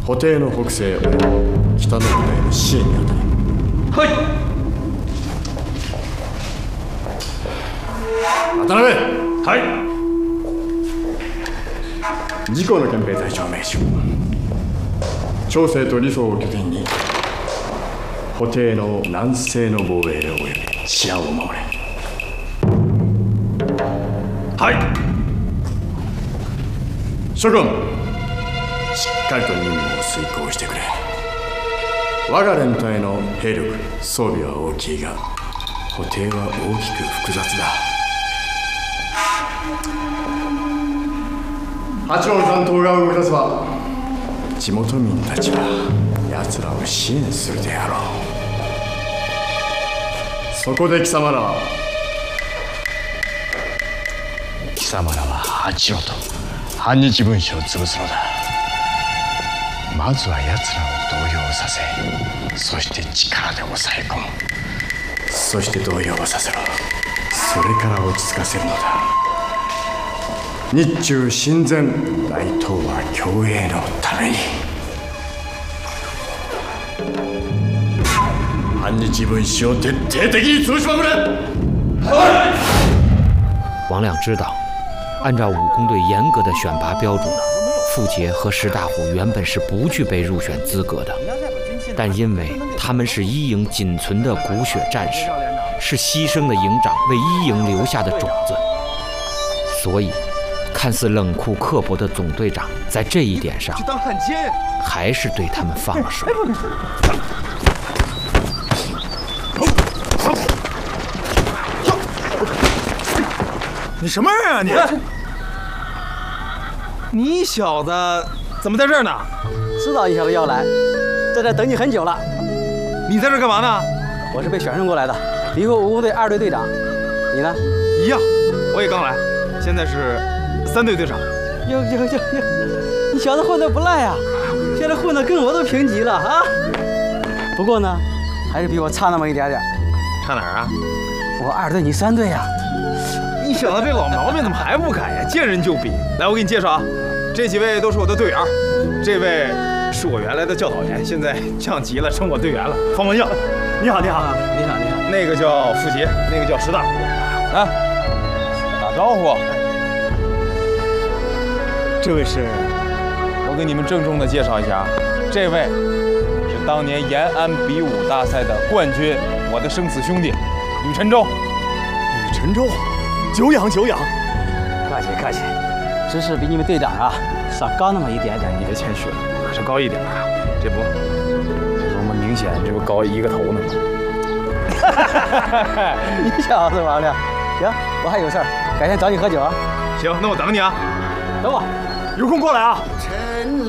補定の北西北の部隊の支援に当たる。はい。渡辺。はい。自公の憲兵隊長命じ。長征と理想を拠点に補定の南西の防衛を及び治安を守れ。はい。諸君、しっかりと任務を遂行してくれ。我が連隊の兵力装備は大きいが補定は大きく複雑だ。八郎残党が動き出せば地元民たちは奴らを支援するであろう。そこで貴様らは八郎と反日分子を潰すのだ。まずは奴らを動揺させ、そして力で抑え込む。そして動揺させろ。それから落ち着かせるのだ。日中親善、大東亜共栄のために。反日分子を徹底的に潰しまくれ。はい。 王亮知道，按照武工队严格的选拔标准，傅杰和石大虎原本是不具备入选资格的，但因为他们是一营仅存的骨血战士，是牺牲的营长为一营留下的种子，所以看似冷酷刻薄的总队长在这一点上还是对他们放了手。 你什么人啊你？你小子怎么在这儿呢？ 知道一小子要来，在这等你很久了。 你在这干嘛呢？ 我是被选送过来的，离合武工队2队队长。你呢？ 一样，我也刚来，现在是3队队长。 哟，你小子混得不赖呀，现在混得跟我都平级了啊。不过呢，还是比我差那么一点点。 差哪儿啊？ 我2队，你3队呀。 你小子这老毛病怎么还不改呀？见人就比。来，我给你介绍啊，这几位都是我的队员，这位是我原来的教导员，现在降级了，升我队员了。方文耀，你好，你好， 你好，你好。 那个叫傅杰，那个叫石大虎，啊，打招呼。这位是，我给你们郑重的介绍一下啊，这位是当年延安比武大赛的冠军，我的生死兄弟吕晨舟。 吕晨舟，久仰久仰。 客气客气，只是比你们队长啊稍高那么一点点。 你别谦虚了，哪是高一点啊？这不我们明显这不高一个头呢吗？ 你小子王亮，行，我还有事儿，改天找你喝酒啊。 行，那我等你啊。 等我， 有空过来啊。 臣